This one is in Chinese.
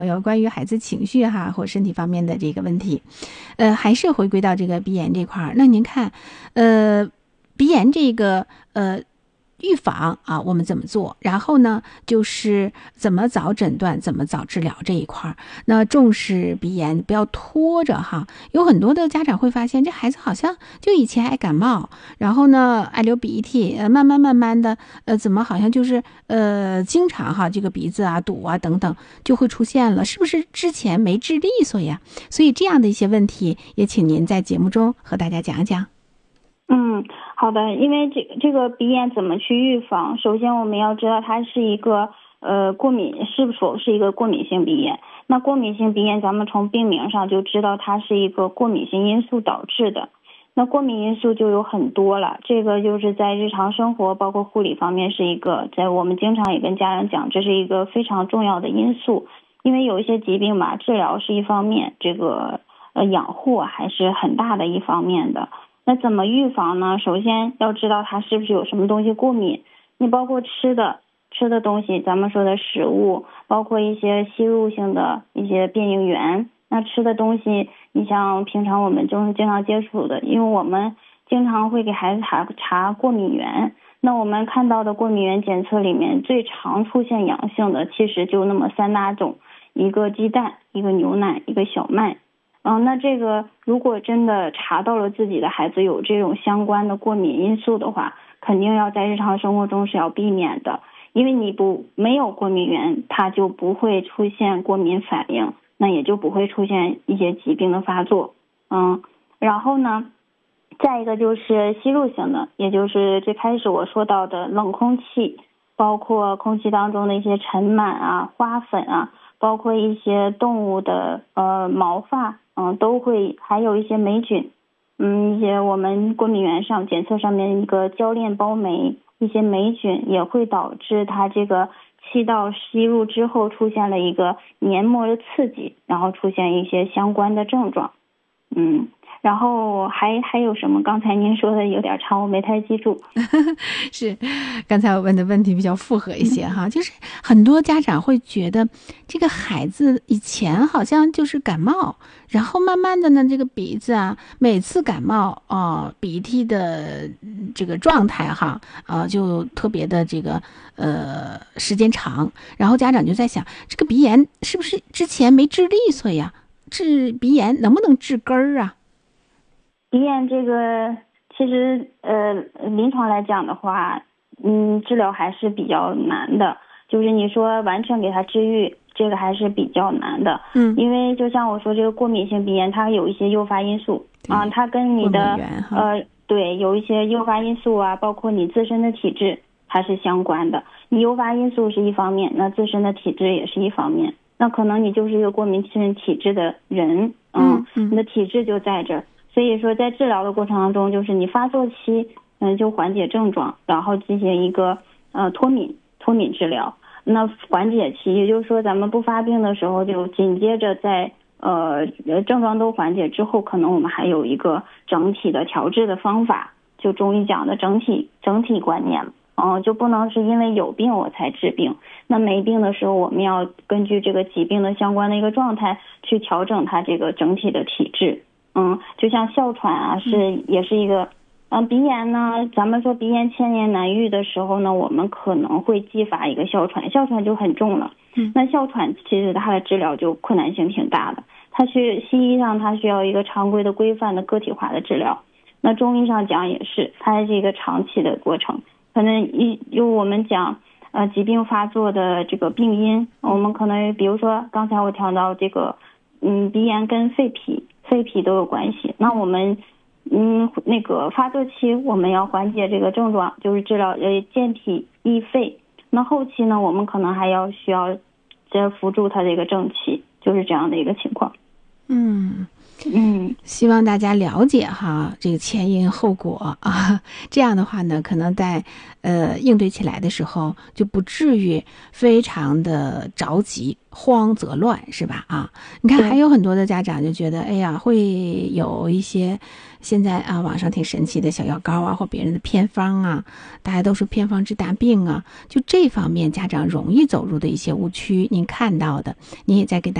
有关于孩子情绪或身体方面的这个问题，还是回归到这个鼻炎这块儿。那您看，鼻炎这个预防我们怎么做？然后呢，就是怎么早诊断，怎么早治疗这一块。那重视鼻炎，不要拖着有很多的家长会发现，这孩子好像就以前爱感冒，然后呢爱流鼻涕，慢慢的，怎么好像就是经常这个鼻子堵等等就会出现了，是不是之前没治利索呀？所以这样的一些问题，也请您在节目中和大家讲讲。 好的，因为这个鼻炎怎么去预防？首先我们要知道它是一个过敏，是否是一个过敏性鼻炎？那过敏性鼻炎咱们从病名上就知道它是一个过敏性因素导致的。那过敏因素就有很多了，这个就是在日常生活包括护理方面是一个，在我们经常也跟家长讲，这是一个非常重要的因素。因为有一些疾病嘛，治疗是一方面，这个养护还是很大的一方面的。那怎么预防呢？首先要知道它是不是有什么东西过敏，你包括吃的东西，咱们说的食物，包括一些吸入性的一些变应原。那吃的东西，你像平常我们经常接触的，因为我们经常会给孩子查过敏源，那我们看到的过敏原检测里面最常出现阳性的其实就那么3大种，一个鸡蛋，一个牛奶，一个小麦。那这个如果真的查到了自己的孩子有这种相关的过敏因素的话，肯定要在日常生活中是要避免的，因为你没有过敏源，它就不会出现过敏反应，那也就不会出现一些疾病的发作。然后呢，再一个就是吸入性的，也就是最开始我说到的冷空气，包括空气当中的一些尘螨花粉包括一些动物的毛发都会，还有一些霉菌，一些我们过敏原上检测上面一个胶链包酶，一些霉菌也会导致它这个气道吸入之后出现了一个黏膜的刺激，然后出现一些相关的症状。然后还有什么？刚才您说的有点长，我没太记住。 是，刚才我问的问题比较复合一些就是很多家长会觉得这个孩子以前好像就是感冒，然后慢慢的呢，这个鼻子每次感冒鼻涕的这个状态就特别的这个时间长，然后家长就在想，这个鼻炎是不是之前没治利索呀？治鼻炎能不能治根儿鼻炎这个其实临床来讲的话，治疗还是比较难的，就是你说完全给它治愈，这个还是比较难的。因为就像我说，这个过敏性鼻炎它有一些诱发因素它跟你的对，有一些诱发因素包括你自身的体质还是相关的。你诱发因素是一方面，那自身的体质也是一方面。那可能你就是一个过敏性体质的人，你的体质就在这儿。所以说在治疗的过程当中，就是你发作期就缓解症状，然后进行一个脱敏治疗。那缓解期也就是说咱们不发病的时候，就紧接着在症状都缓解之后，可能我们还有一个整体的调治的方法，就中医讲的整体观念就不能是因为有病我才治病，那没病的时候我们要根据这个疾病的相关的一个状态去调整它这个整体的体质。就像哮喘也是一个鼻炎呢，咱们说鼻炎千年难愈的时候呢，我们可能会继发一个哮喘就很重了。那哮喘其实它的治疗就困难性挺大的，它西医上它需要一个常规的规范的个体化的治疗，那中医上讲也是，它是一个长期的过程。可能我们讲疾病发作的这个病因，我们可能比如说刚才我调到这个鼻炎跟肺脾都有关系。那我们那个发作期我们要缓解这个症状，就是治疗健脾益肺。那后期呢，我们可能还需要再辅助它的一个正气，就是这样的一个情况。 希望大家了解哈这个前因后果啊，这样的话呢，可能在应对起来的时候就不至于非常的着急，慌则乱，是吧？啊，你看还有很多的家长就觉得，哎呀，会有一些现在啊网上挺神奇的小药膏啊，或别人的偏方啊，大家都说偏方治大病啊，就这方面家长容易走入的一些误区，您看到的，您也在给大家